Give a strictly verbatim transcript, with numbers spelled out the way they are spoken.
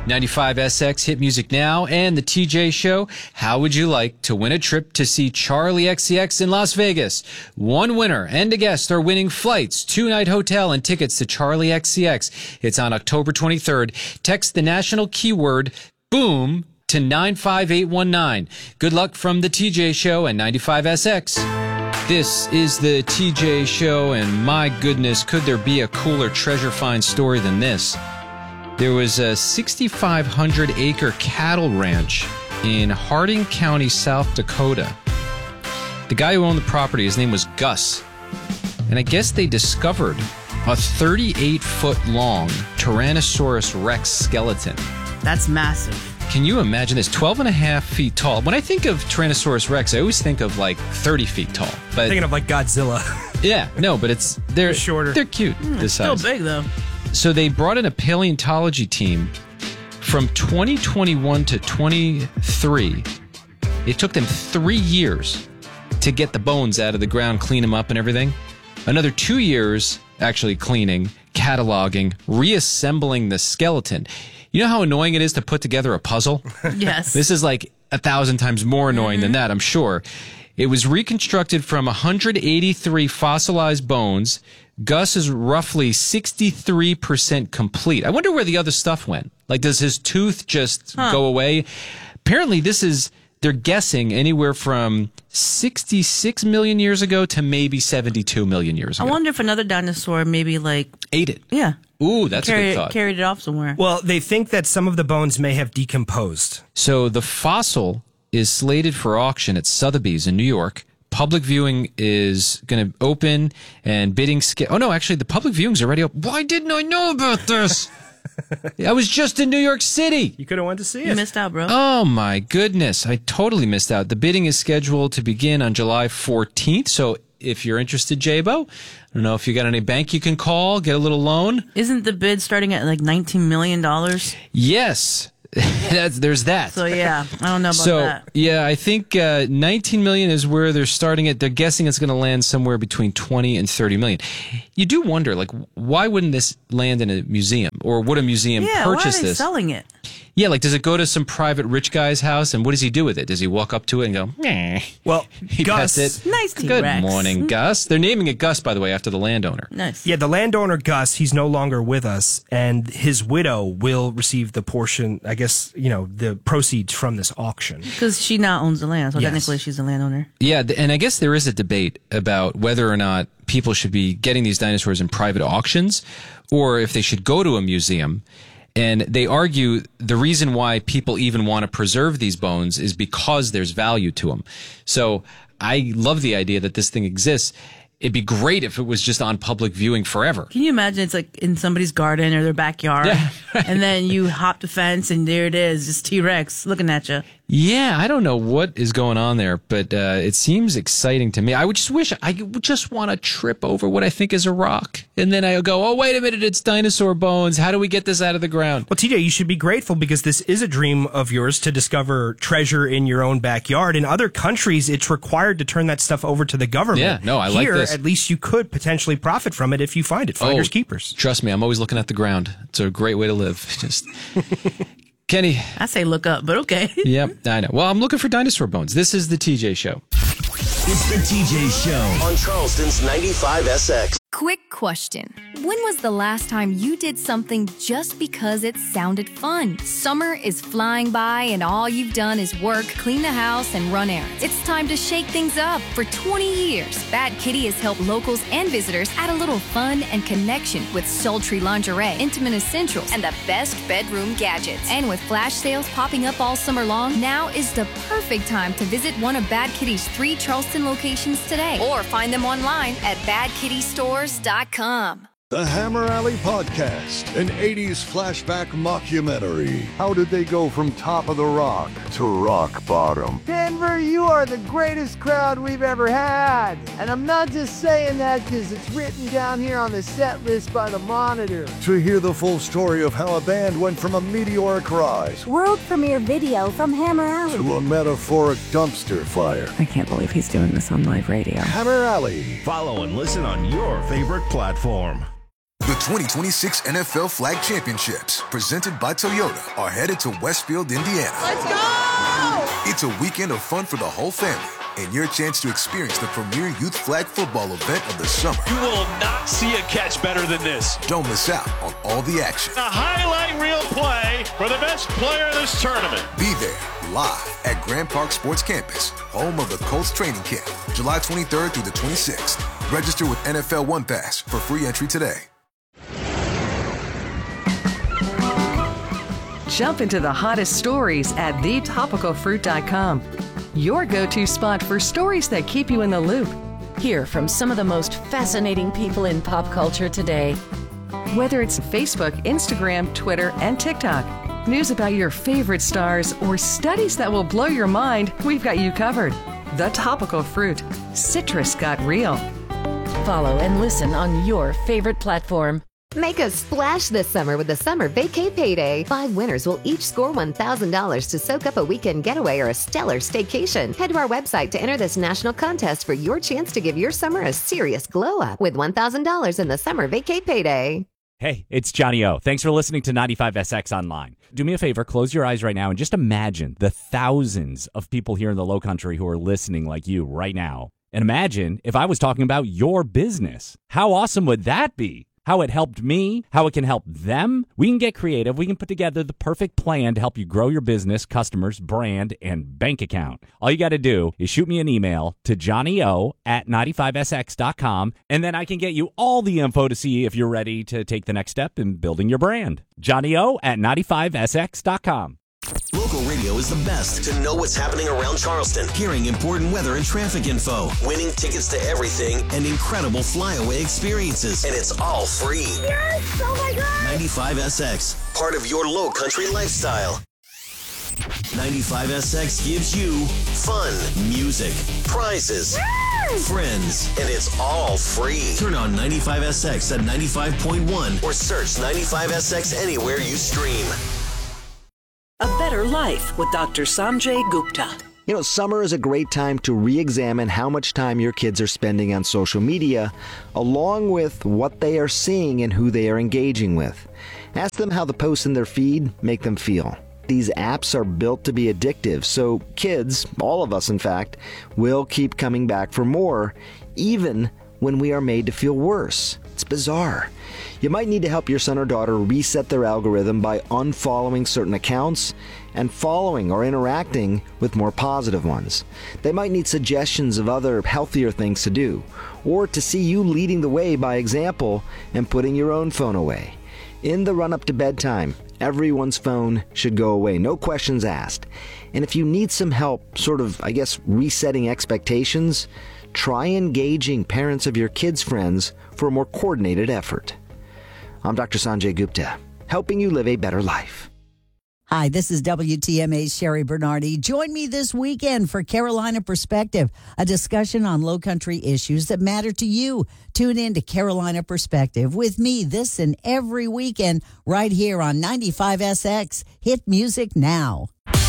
ninety-five S X Hit Music Now and the T J Show. How would you like to win a trip to see Charlie X C X in Las Vegas? One winner and a guest are winning flights, two-night hotel, and tickets to Charlie X C X. It's on October twenty-third. Text the national keyword BOOM to nine five eight one nine. Good luck from the T J Show and ninety-five S X. This is the T J Show, and my goodness, could there be a cooler treasure find story than this? There was a six thousand five hundred acre cattle ranch in Harding County, South Dakota. The guy who owned the property, his name was Gus. And I guess they discovered a thirty-eight foot long Tyrannosaurus Rex skeleton. That's massive. Can you imagine this? twelve and a half feet tall. When I think of Tyrannosaurus Rex, I always think of like thirty feet tall. But thinking of like Godzilla. Yeah, no, but it's they're It's shorter. They're cute. Mm, this it's size. still big though. So they brought in a paleontology team from twenty twenty-one to twenty-three. It took them three years to get the bones out of the ground, clean them up and everything. Another two years actually cleaning, cataloging, reassembling the skeleton. You know how annoying it is to put together a puzzle? Yes. This is like a thousand times more annoying mm-hmm. than that, I'm sure. It was reconstructed from one hundred eighty-three fossilized bones. Gus is roughly sixty-three percent complete. I wonder where the other stuff went. Like, does his tooth just huh. go away? Apparently, this is, they're guessing, anywhere from sixty-six million years ago to maybe seventy-two million years ago. I wonder if another dinosaur maybe, like... ate it. Yeah. Ooh, that's carried, a good thought. Carried it off somewhere. Well, they think that some of the bones may have decomposed. So the fossil is slated for auction at Sotheby's in New York. Public viewing is going to open and bidding... Sca- oh, no, actually, the public viewing's already open. Why didn't I know about this? I was just in New York City. You could have went to see it. You missed out, bro. Oh, my goodness. I totally missed out. The bidding is scheduled to begin on July fourteenth. So if you're interested, J-Bo, I don't know if you got any bank you can call, get a little loan. Isn't the bid starting at like nineteen million dollars? Yes. That's, there's that. So, yeah, I don't know about so, that. yeah, I think uh, nineteen million is where they're starting it. They're guessing it's going to land somewhere between twenty and thirty million. You do wonder, like, why wouldn't this land in a museum? Or would a museum yeah, purchase why are they this? selling it? Yeah, like, does it go to some private rich guy's house, and what does he do with it? Does he walk up to it and go, meh? Well, he Gus... pets it. Nice Good T-Rex. morning, Gus. They're naming it Gus, by the way, after the landowner. Nice. Yeah, the landowner, Gus, he's no longer with us, and his widow will receive the portion, I guess, you know, the proceeds from this auction. Because she now owns the land, so Yes. technically she's the landowner. Yeah, th- and I guess there is a debate about whether or not people should be getting these dinosaurs in private auctions or if they should go to a museum. And they argue the reason why people even want to preserve these bones is because there's value to them. So I love the idea that this thing exists. It'd be great if it was just on public viewing forever. Can you imagine it's like in somebody's garden or their backyard, Yeah, right. and then you hop the fence and there it is, just T-Rex looking at you. Yeah, I don't know what is going on there, but uh, it seems exciting to me. I would just wish, I would just want to trip over what I think is a rock. And then I go, oh, wait a minute, it's dinosaur bones. How do we get this out of the ground? Well, T J, you should be grateful because this is a dream of yours to discover treasure in your own backyard. In other countries, it's required to turn that stuff over to the government. Yeah, no, I like Here, this. at least you could potentially profit from it if you find it. Finders Oh, keepers. Trust me, I'm always looking at the ground. It's a great way to live. Just Kenny. I say look up, but okay. Yep, I know. Well, I'm looking for dinosaur bones. This is the T J Show. It's the T J Show on Charleston's ninety-five S X. Quick question. When was the last time you did something just because it sounded fun? Summer is flying by and all you've done is work, clean the house, and run errands. It's time to shake things up. For twenty years, Bad Kitty has helped locals and visitors add a little fun and connection with sultry lingerie, intimate essentials, and the best bedroom gadgets. And with flash sales popping up all summer long, now is the perfect time to visit one of Bad Kitty's three Charleston locations today, or find them online at bad kitty stores dot com. The Hammer Alley Podcast, an eighties flashback mockumentary. How did they go from top of the rock to rock bottom? Denver, you are the greatest crowd we've ever had. And I'm not just saying that because it's written down here on the set list by the Monitor. To hear the full story of how a band went from a meteoric rise World premiere video from Hammer Alley to a metaphoric dumpster fire. I can't believe he's doing this on live radio. Hammer Alley. Follow and listen on your favorite platform. The twenty twenty-six N F L Flag Championships, presented by Toyota, are headed to Westfield, Indiana. Let's go! It's a weekend of fun for the whole family, and your chance to experience the premier youth flag football event of the summer. You will not see a catch better than this. Don't miss out on all the action. A highlight reel play for the best player in this tournament. Be there, live at Grand Park Sports Campus, home of the Colts training camp, July twenty-third through the twenty-sixth. Register with N F L One Pass for free entry today. Jump into the hottest stories at the topical fruit dot com. Your go-to spot for stories that keep you in the loop. Hear from some of the most fascinating people in pop culture today. Whether it's Facebook, Instagram, Twitter, and TikTok, news about your favorite stars, or studies that will blow your mind, we've got you covered. The Topical Fruit. Citrus got real. Follow and listen on your favorite platform. Make a splash this summer with the Summer Vacay Payday. Five winners will each score one thousand dollars to soak up a weekend getaway or a stellar staycation. Head to our website to enter this national contest for your chance to give your summer a serious glow-up with one thousand dollars in the Summer Vacay Payday. Hey, it's Johnny O. Thanks for listening to ninety-five S X Online. Do me a favor, close your eyes right now and just imagine the thousands of people here in the Lowcountry who are listening like you right now. And imagine if I was talking about your business. How awesome would that be? How it helped me, how it can help them. We can get creative. We can put together the perfect plan to help you grow your business, customers, brand, and bank account. All you got to do is shoot me an email to johnnyo at ninety-five S X dot com, and then I can get you all the info to see if you're ready to take the next step in building your brand. johnnyo at ninety-five S X dot com. Local radio is the best to know what's happening around Charleston, hearing important weather and traffic info, winning tickets to everything, and incredible flyaway experiences. And it's all free. Yes! Oh my God! ninety-five S X, part of your low country lifestyle. ninety-five S X gives you fun, music, prizes, yes! friends, and it's all free. Turn on ninety-five S X at ninety-five point one or search ninety-five S X anywhere you stream. A Better Life with Doctor Sanjay Gupta. You know, summer is a great time to re-examine how much time your kids are spending on social media, along with what they are seeing and who they are engaging with. Ask them how the posts in their feed make them feel. These apps are built to be addictive, so kids, all of us in fact, will keep coming back for more, even when we are made to feel worse. It's bizarre. You might need to help your son or daughter reset their algorithm by unfollowing certain accounts and following or interacting with more positive ones. They might need suggestions of other healthier things to do, or to see you leading the way by example and putting your own phone away. In the run-up to bedtime, everyone's phone should go away, no questions asked. And if you need some help, sort of, I guess, resetting expectations, try engaging parents of your kids' friends for a more coordinated effort. I'm Doctor Sanjay Gupta, helping you live a better life. Hi, this is W T M A's Sherry Bernardi. Join me this weekend for Carolina Perspective, a discussion on Lowcountry issues that matter to you. Tune in to Carolina Perspective with me this and every weekend right here on ninety-five S X. Hit music now.